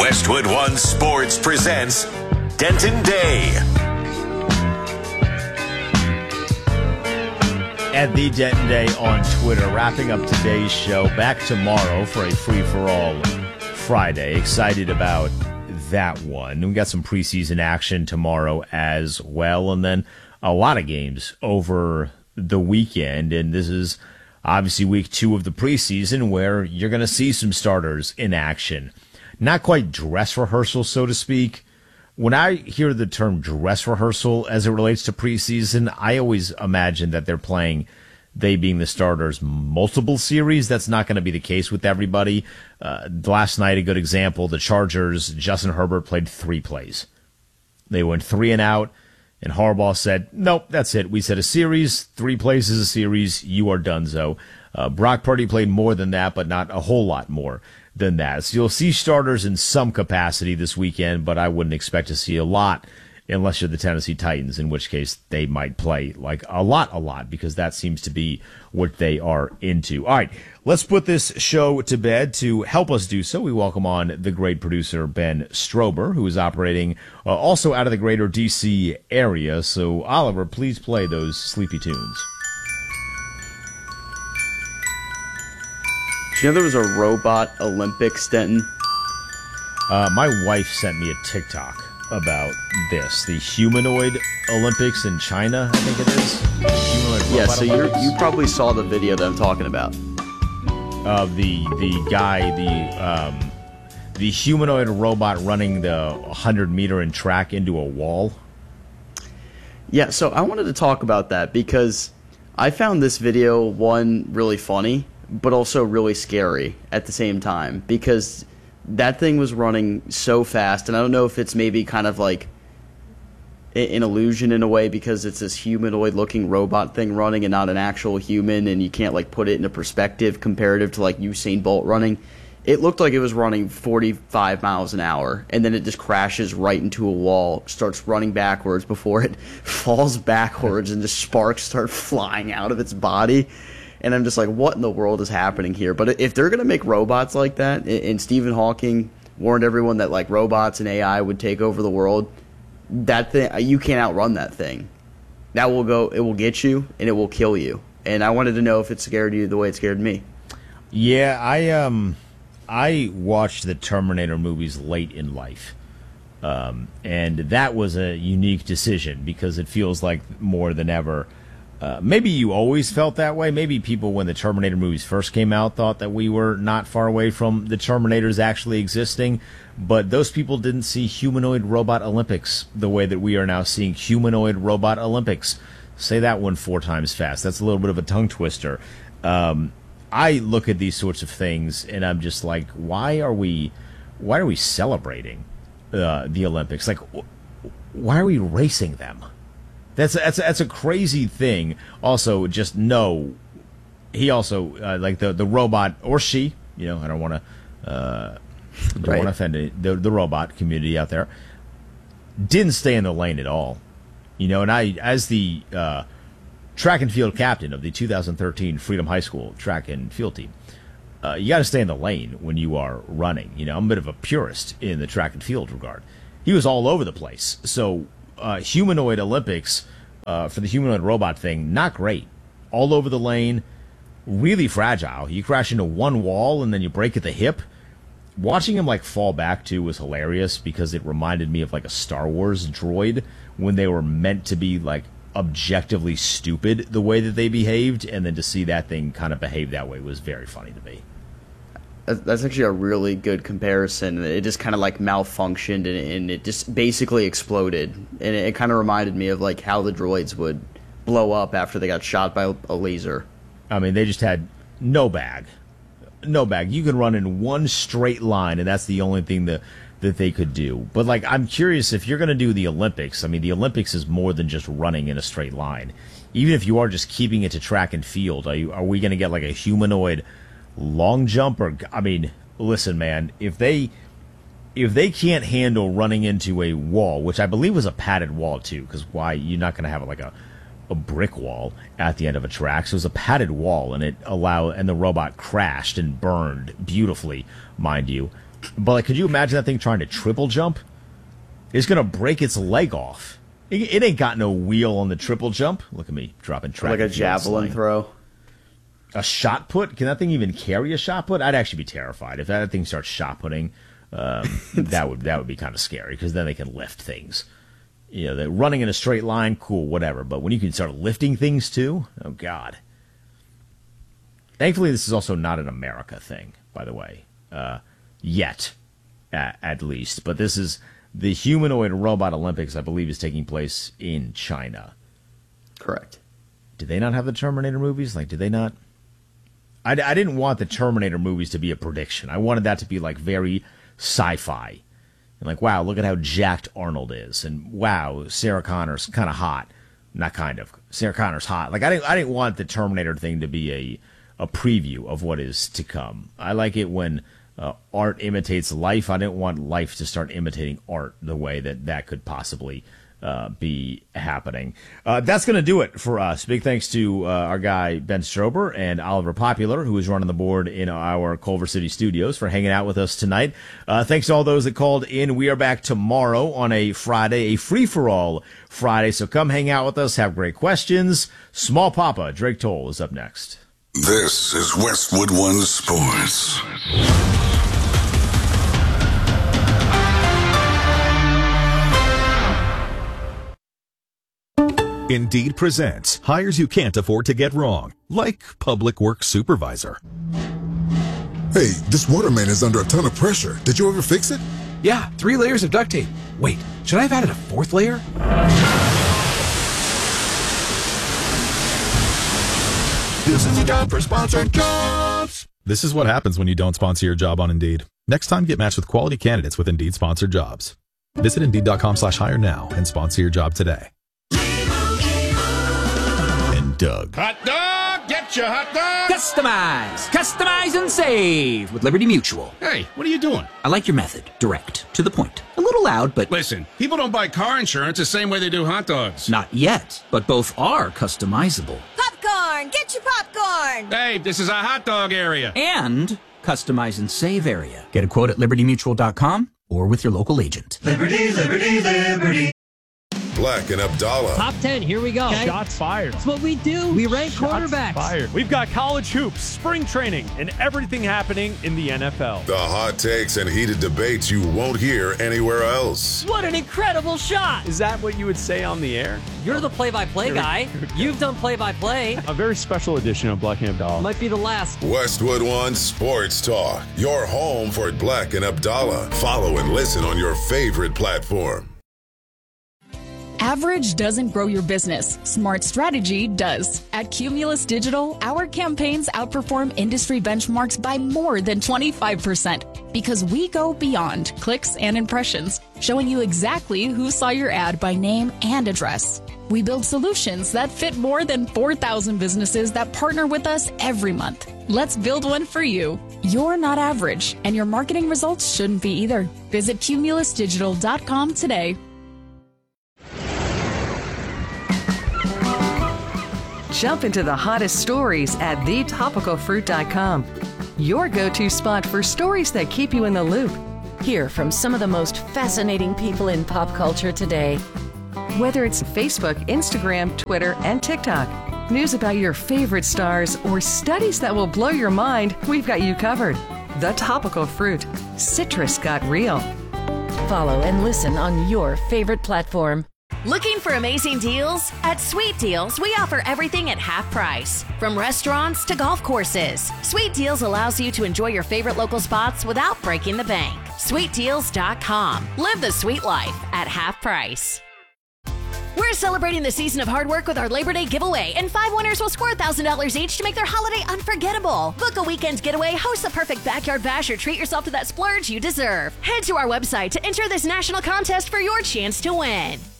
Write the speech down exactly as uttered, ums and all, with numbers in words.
Westwood One Sports presents Denton Day. At the Denton Day on Twitter, wrapping up today's show. Back tomorrow for a free-for-all Friday. Excited about that one. We got some preseason action tomorrow as well, and then a lot of games over the weekend. And this is obviously week two of the preseason where you're going to see some starters in action. Not quite dress rehearsal, so to speak. When I hear the term dress rehearsal as it relates to preseason, I always imagine that they're playing, they being the starters, multiple series. That's not going to be the case with everybody. Uh, last night, a good example, the Chargers, Justin Herbert played three plays. They went three and out, and Harbaugh said, nope, that's it. We said a series, three plays is a series, you are donezo. Uh, Brock Purdy played more than that, but not a whole lot more than that. So you'll see starters in some capacity this weekend, but I wouldn't expect to see a lot unless you're the Tennessee Titans, in which case they might play like a lot, a lot, because that seems to be what they are into. All right, let's put this show to bed. To help us do so, we welcome on the great producer, Ben Strober, who is operating uh, also out of the greater D C area. So, Oliver, please play those sleepy tunes. Do you know there was a robot Olympics, Denton? Uh, my wife sent me a TikTok about this. The humanoid Olympics in China, I think it is. The humanoid yeah, robot so you Olympics. you probably saw the video that I'm talking about. Of the the guy, the um, the humanoid robot running the one hundred meter in track into a wall. Yeah, so I wanted to talk about that because I found this video, one, really funny, but also really scary at the same time, because that thing was running so fast, and I don't know if it's maybe kind of like an illusion in a way because it's this humanoid-looking robot thing running and not an actual human, and you can't like put it into perspective comparative to like Usain Bolt running. It looked like it was running forty-five miles an hour, and then it just crashes right into a wall, starts running backwards before it falls backwards, and just sparks start flying out of its body. And I'm just like, what in the world is happening here? But if they're going to make robots like that, and Stephen Hawking warned everyone that like robots and A I would take over the world, that thing, you can't outrun that thing. That will go, it will get you, and it will kill you. And I wanted to know if it scared you the way it scared me. Yeah, I um, I watched the Terminator movies late in life. Um, and that was a unique decision because it feels like more than ever. Uh, maybe you always felt that way. Maybe people, when the Terminator movies first came out, thought that we were not far away from the Terminators actually existing. But those people didn't see humanoid robot Olympics the way that we are now seeing humanoid robot Olympics. Say that one four times fast. That's a little bit of a tongue twister. Um, I look at these sorts of things and I'm just like, why are we, why are we celebrating uh, the Olympics? Like, why are we racing them? That's that's that's a crazy thing. Also, just know he also uh, like the the robot or she. You know, I don't want to uh, don't Right. want to offend it, the the robot community out there. Didn't stay in the lane at all. You know, and I as the uh, track and field captain of the two thousand thirteen Freedom High School track and field team. Uh, you got to stay in the lane when you are running. You know, I'm a bit of a purist in the track and field regard. He was all over the place. So. Uh, humanoid Olympics uh, for the humanoid robot thing, not great. All over the lane, really fragile. You crash into one wall and then you break at the hip. Watching him like fall back too was hilarious because it reminded me of like a Star Wars droid when they were meant to be like objectively stupid the way that they behaved, and then to see that thing kind of behave that way was very funny to me. That's actually a really good comparison. It just kind of like malfunctioned and, and it just basically exploded. And it, it kind of reminded me of like how the droids would blow up after they got shot by a laser. I mean, they just had no bag. No bag. You can run in one straight line, and that's the only thing that, that they could do. But, like, I'm curious if you're going to do the Olympics. I mean, the Olympics is more than just running in a straight line. Even if you are just keeping it to track and field, are, you, are we going to get like a humanoid long jump? Or I mean, listen, man, if they if they can't handle running into a wall, which I believe was a padded wall too, because why you're not going to have like a a brick wall at the end of a track. So it was a padded wall, and it allowed and the robot crashed and burned beautifully, mind you. But like, could you imagine that thing trying to triple jump? It's going to break its leg off. It, it ain't got no wheel on the triple jump. Look at me dropping track. Like a javelin slang. Throw. A shot put? Can that thing even carry a shot put? I'd actually be terrified if that thing starts shot putting. Um, that would that would be kind of scary because then they can lift things. You know, they're running in a straight line, cool, whatever. But when you can start lifting things too, oh God. Thankfully, this is also not an America thing, by the way, uh, yet, at, at least. But this is the humanoid robot Olympics, I believe, is taking place in China. Correct. Did they not have the Terminator movies? Like, did they not? I, I didn't want the Terminator movies to be a prediction. I wanted that to be, like, very sci-fi. And like, wow, look at how jacked Arnold is. And wow, Sarah Connor's kind of hot. Not kind of. Sarah Connor's hot. Like, I didn't I didn't want the Terminator thing to be a, a preview of what is to come. I like it when uh, art imitates life. I didn't want life to start imitating art the way that that could possibly uh, be happening. Uh, that's going to do it for us. Big thanks to uh, our guy, Ben Strober, and Oliver Popular, who is running the board in our Culver City studios, for hanging out with us tonight. Uh, thanks to all those that called in. We are back tomorrow on a Friday, a free-for-all Friday. So come hang out with us, have great questions. Small Papa, Drake Toll, is up next. This is Westwood One Sports. Indeed presents hires you can't afford to get wrong, like public works supervisor. Hey, this waterman is under a ton of pressure. Did you ever fix it? Yeah, three layers of duct tape. Wait, should I have added a fourth layer? This is a job for sponsored jobs. This is what happens when you don't sponsor your job on Indeed. Next time, get matched with quality candidates with Indeed sponsored jobs. Visit Indeed.com slash hire now and sponsor your job today. Doug. Hot dog, get your hot dog. Customize, customize and save with Liberty Mutual. Hey, what are you doing? I like your method. Direct, to the point. A little loud, but... Listen, people don't buy car insurance the same way they do hot dogs. Not yet, but both are customizable. Popcorn, get your popcorn. Hey, this is a hot dog area. And customize and save area. Get a quote at liberty mutual dot com or with your local agent. Liberty, liberty, liberty. Black and Abdallah. Top ten, here we go. Okay. Shots fired. That's what we do. We rank Shots quarterbacks. Fired. We've got college hoops, spring training, and everything happening in the N F L. The hot takes and heated debates you won't hear anywhere else. What an incredible shot. Is that what you would say on the air? You're the play-by-play guy. You've done play-by-play. A very special edition of Black and Abdallah. Might be the last. Westwood One Sports Talk. Your home for Black and Abdallah. Follow and listen on your favorite platform. Average doesn't grow your business. Smart strategy does. At Cumulus Digital, our campaigns outperform industry benchmarks by more than twenty-five percent because we go beyond clicks and impressions, showing you exactly who saw your ad by name and address. We build solutions that fit more than four thousand businesses that partner with us every month. Let's build one for you. You're not average, and your marketing results shouldn't be either. Visit cumulus digital dot com today. Jump into the hottest stories at the topical fruit dot com. Your go-to spot for stories that keep you in the loop. Hear from some of the most fascinating people in pop culture today. Whether it's Facebook, Instagram, Twitter, and TikTok, news about your favorite stars, or studies that will blow your mind, we've got you covered. The Topical Fruit. Citrus got real. Follow and listen on your favorite platform. Looking for amazing deals? At Sweet Deals, we offer everything at half price. From restaurants to golf courses, Sweet Deals allows you to enjoy your favorite local spots without breaking the bank. sweet deals dot com. Live the sweet life at half price. We're celebrating the season of hard work with our Labor Day giveaway, and five winners will score one thousand dollars each to make their holiday unforgettable. Book a weekend getaway, host the perfect backyard bash, or treat yourself to that splurge you deserve. Head to our website to enter this national contest for your chance to win.